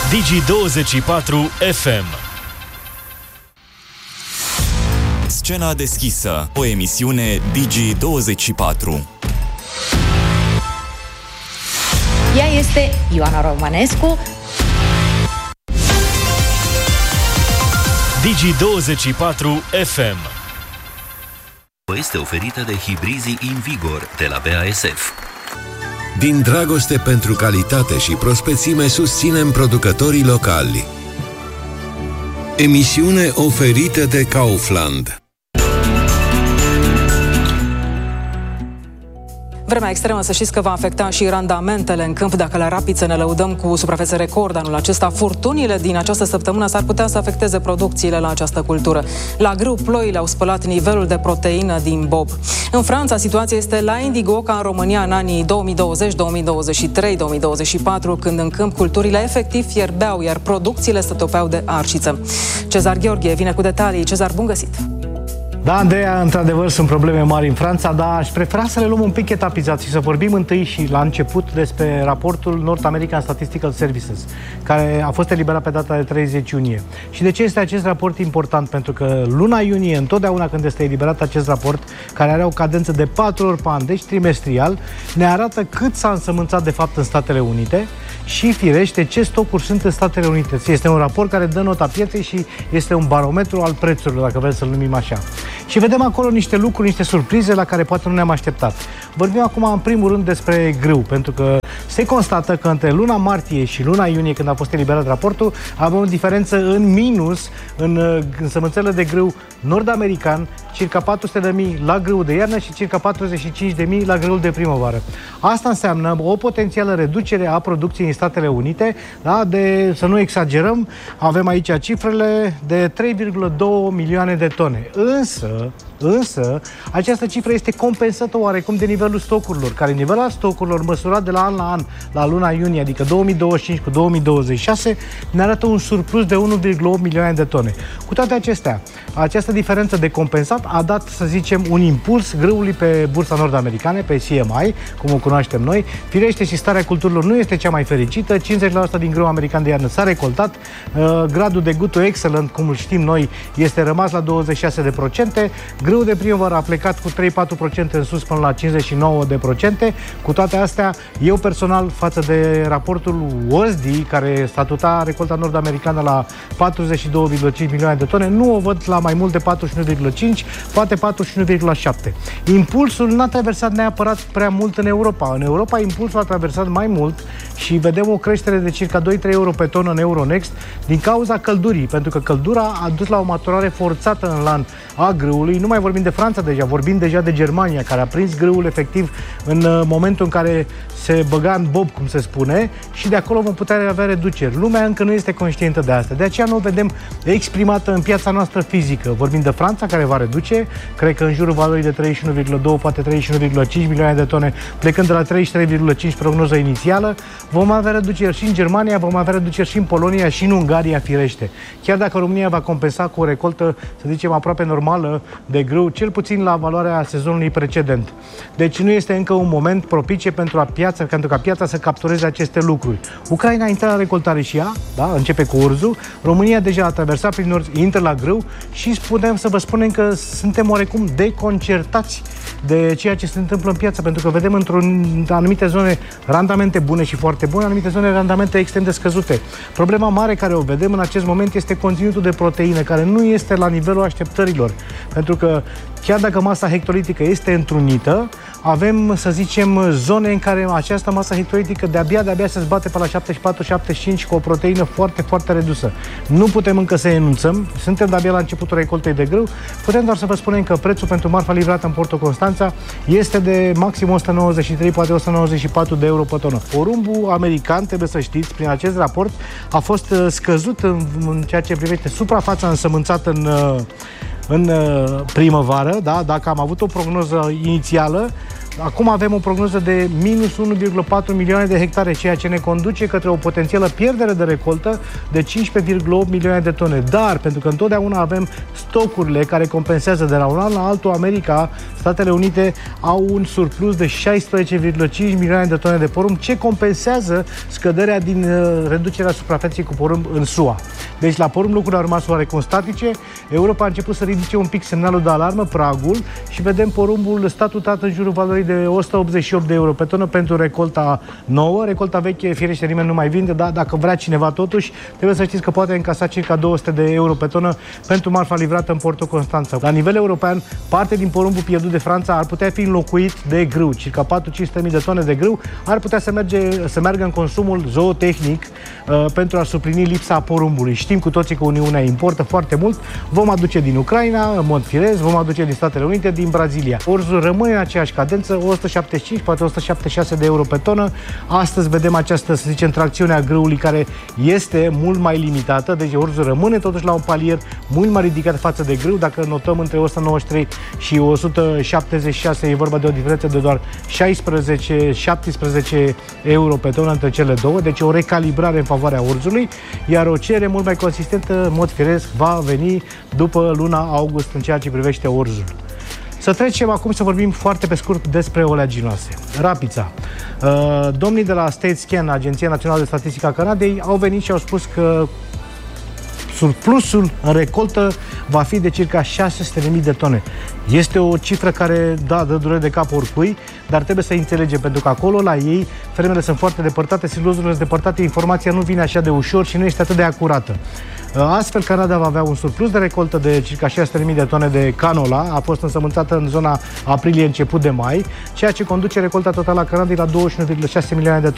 Digi24 FM. Scena deschisă, o emisiune Digi24. Ea este Ioana Romanescu. Digi24 FM. Este oferită de hibrizii Invigor de la BASF. Din dragoste pentru calitate și prospețime susținem producătorii locali. Emisiune oferită de Kaufland. Vremea extremă, să știți că va afecta și randamentele în câmp. Dacă la Rapid să ne lăudăm cu suprafețe record anul acesta, furtunile din această săptămână s-ar putea să afecteze producțiile la această cultură. La grâu, ploile au spălat nivelul de proteină din bob. În Franța, situația este la indigo ca în România în anii 2020, 2023, 2024, când în câmp culturile efectiv fierbeau, iar producțiile se topeau de arșiță. Cezar Gheorghe vine cu detalii. Cezar, bun găsit! Da, Andreea, într-adevăr sunt probleme mari în Franța, dar aș prefera să le luăm un pic etapizat și să vorbim întâi și la început despre raportul North American Statistical Services, care a fost eliberat pe data de 30 iunie. Și de ce este acest raport important? Pentru că luna iunie, întotdeauna când este eliberat acest raport, care are o cadență de 4 ori pe an, deci trimestrial, ne arată cât s-a însămânțat de fapt în Statele Unite și, firește, ce stocuri sunt în Statele Unite. Este un raport care dă nota pieței și este un barometru al prețurilor, dacă vrem să-l numim așa. Și vedem acolo niște lucruri, niște surprize la care poate nu ne-am așteptat. Vorbim acum în primul rând despre grâu, pentru că se constată că între luna martie și luna iunie, când a fost eliberat raportul, avem o diferență în minus în însămânțările de grâu nord-american, circa 400.000 la grâu de iarnă și circa 45.000 la grâul de primăvară. Asta înseamnă o potențială reducere a producției în Statele Unite, da? Să nu exagerăm, avem aici cifrele de 3,2 milioane de tone. Însă, această cifră este compensată oarecum de nivelul stocurilor, care nivelul stocurilor măsurat de la an la an, la luna iunie, adică 2025 cu 2026, ne arată un surplus de 1,8 milioane de tone. Cu toate acestea, această diferență de compensat a dat, să zicem, un impuls grâului pe bursa nord-americană, pe CMI, cum o cunoaștem noi. Firește, și starea culturilor nu este cea mai fericită, 50% din grâu american de iarnă s-a recoltat, gradul de good to excellent, cum îl știm noi, este rămas la 26%, grâul de primăvară a plecat cu 3-4% în sus până la 59%. Cu toate astea, eu personal, față de raportul WOSDI, care statuta recolta nord-americană la 42,5 milioane de tone, nu o văd la mai mult de 41,5, poate 41,7. Impulsul n-a traversat neapărat prea mult în Europa. În Europa impulsul a traversat mai mult și vedem o creștere de circa 2-3 euro pe tonă în Euronext din cauza căldurii, pentru că căldura a dus la o maturare forțată în lan a grâului. Nu mai vorbim de Franța deja, vorbim deja de Germania, care a prins grâul efectiv în momentul în care se băga în bob, cum se spune, și de acolo vom putea avea reduceri. Lumea încă nu este conștientă de asta. De aceea nu o vedem exprimată în piața noastră fizică. Vorbim de Franța, care va reduce, cred că în jurul valorii de 31,2, poate 31,5 milioane de tone, plecând de la 33,5 prognoză inițială. Vom avea reduceri și în Germania, vom avea reduceri și în Polonia și în Ungaria, firește. Chiar dacă România va compensa cu o recoltă, să zicem, aproape normală de grâu, cel puțin la valoarea sezonului precedent. Deci nu este încă un moment propice pentru ca piața să captureze aceste lucruri. Ucraina a intrat la recoltare și ea, da, începe cu urzul. România deja a traversat prin nord, intră la grâu și putem să vă spunem că suntem oarecum deconcertați de ceea ce se întâmplă în piață, pentru că vedem anumite zone randamente bune și foarte bune, anumite zone randamente extrem de scăzute. Problema mare care o vedem în acest moment este conținutul de proteine, care nu este la nivelul așteptărilor, pentru că chiar dacă masa hectolitică este întrunită, avem, să zicem, zone în care această masă hectolitică de-abia se zbate pe la 74-75 cu o proteină foarte, foarte redusă. Nu putem încă să enunțăm, suntem de-abia la începutul recoltei de grâu, putem doar să vă spunem că prețul pentru marfa livrată în Porto Constanța este de maxim 193, poate 194 de euro pe tonă. Porumbul american, trebuie să știți, prin acest raport, a fost scăzut în ceea ce privește suprafața însămânțată în primăvară, da? Dacă am avut o prognoză inițială, acum avem o prognoză de minus 1,4 milioane de hectare, ceea ce ne conduce către o potențială pierdere de recoltă de 15,8 milioane de tone. Dar, pentru că întotdeauna avem stocurile care compensează de la un an la altul, America, Statele Unite au un surplus de 16,5 milioane de tone de porumb, ce compensează scăderea din reducerea suprafeței cu porumb în SUA. Deci la porumb lucrurile au rămas oarecum statice. Europa a început să ridice un pic semnalul de alarmă, pragul, și vedem porumbul statutat în jurul valorii de 188 de euro pe tonă pentru recolta nouă. Recolta veche, firește, nimeni nu mai vinde, dar dacă vrea cineva totuși, trebuie să știți că poate încasa circa 200 de euro pe tonă pentru marfa livrată în portul Constanța. La nivel european, parte din porumbul pierdut de Franța ar putea fi înlocuit de grâu. Circa 400-500 de tone de grâu ar putea să meargă în consumul zootehnic pentru a suplini lipsa porumbului. Știm cu toții că Uniunea importă foarte mult. Vom aduce din Ucraina, în mod firesc, vom aduce din Statele Unite, din Brazilia. Orzul rămâne în aceeași cadență, 175, poate 176 de euro pe tonă. Astăzi vedem această, să zicem, tracțiune a grâului care este mult mai limitată, deci orzul rămâne totuși la un palier mult mai ridicat față de grâu. Dacă notăm între 193 și 176, e vorba de o diferență de doar 16-17 euro pe tonă între cele două, deci o recalibrare în favoarea orzului, iar o cerere mult mai consistentă, în mod firesc, va veni după luna august în ceea ce privește orzul. Să trecem acum să vorbim foarte pe scurt despre oleaginoase. Rapița. Domnii de la StateScan, Agenția Națională de Statistică a Canadei, au venit și au spus că surplusul în recoltă va fi de circa 600.000 de tone. Este o cifră care, da, dă durere de cap oricui, dar trebuie să înțelegem, pentru că acolo, la ei, fermele sunt foarte depărtate, silozurile sunt depărtate, informația nu vine așa de ușor și nu este atât de acurată. Astfel, Canada va avea un surplus de recoltă de circa 600.000 de tone de canola, a fost însămânțată în zona aprilie, început de mai, ceea ce conduce recolta totală a Canadei la 21,6 milioane de tone.